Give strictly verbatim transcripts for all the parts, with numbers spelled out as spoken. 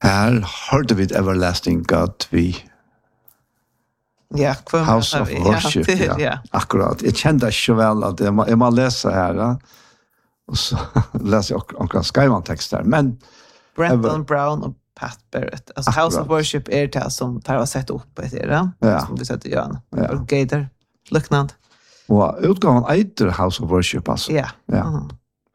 Her hørte vi et Everlasting God vi Ja, House of Worship. Ja, det, ja. ja. Akkurat. Jeg kjente ikke så vel at jeg må, jeg må lese her, ja. Og så leser jeg akkurat Skyman-tekst her. Men Brenton Brown og Pat Barrett. Altså Akkurat. House of Worship er det som tar å sette opp etter det. Ja. Som du setter Jan. Ja. Og Gator. Liknande. og utgaven eiter House of Worship, altså. Ja. Ja. Mhm.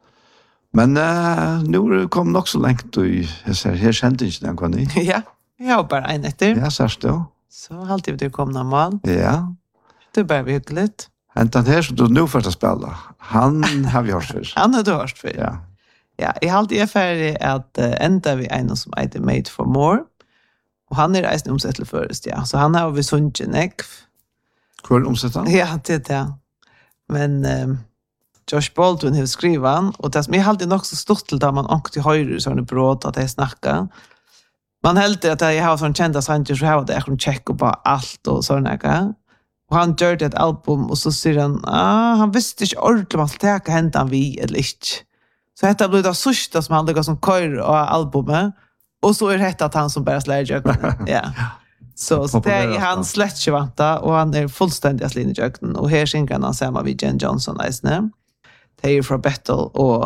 Men uh, nu kom nok så lengt, og jeg ser, her kjente ikke den, kan jeg? Ja. Jeg har bare en etter. Ja, sørst det. Så alltid det kommer mal. Ja. Det er bare hyggligt. Hentan her som du nu først å spille, han har vi hørt før. Han har du hørt før. Ja. Ja, jeg har alltid er ferdig at uh, enda vi en som heter Made for More. Og han er reisende omsett til først, ja. Så han har vi sunnet nekv. Hvor er omsettet? Ja, det er det. Men um, Josh Baldwin har skrivet han, og det som er alltid nok så stort til da man ångte høyre sånne bråd at jeg snakker. Man helter at jeg har sånn kjente sanger, så har jeg kan sjekke på alt og sånne. Og han gjør det et album, og så sier han, ah, han visste ikke ordentlig om alt det kan hente han vi eller ikke. Så dette ble det sørste som han ligger som køyre av albumet, og så er det at han som bare slår jøkken. Ja. Så, så det er han slett ikke vant da, og han er fullstendig slinn i jøkken, og her synger han sammen med Jen Johnson, eisne. Det er fra Battle, og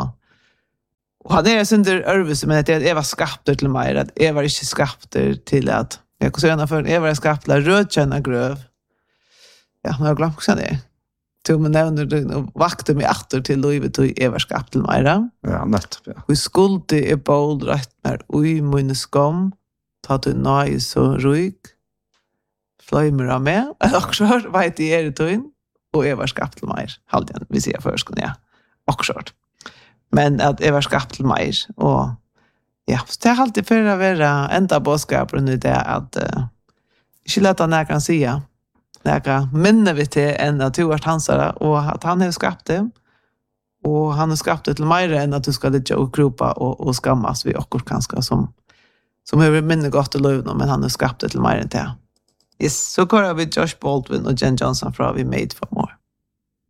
Og han er under ørvelse, men at jeg var skapter til meg, at jeg var ikke skapter til at, jeg kan si henne før, jeg var skapter til rødkjønne grøv. Ja, men jeg har glemt hvordan det er. Til meg nevner det, og vakte meg atter til livet til jeg var skapter til meg. Ja, nettopp, ja. Og skulde er bål rett mer ui mine skom, ta til nøy så ryk, fløymer av meg, akkurat, vet jeg er det til, og jeg var skapter til meg, halvdelen, vi sier først, ja, akkurat. Men at jeg var skapt til meg, og ja, så det er alltid for å være enda bådskapen i det, at uh, ikke lett han jeg kan si, jeg kan minne vi til enn at du har hansere, og at han har skapt det, og han har skapt det til meg enn at du skal litt og gropa og, og skammes vi akkurat kanskje som, som har minne godt til løvene, men han har skapt det til meg enn det. Yes, så kører vi Josh Baldwin og Jen Johnson fra Vi Made for More.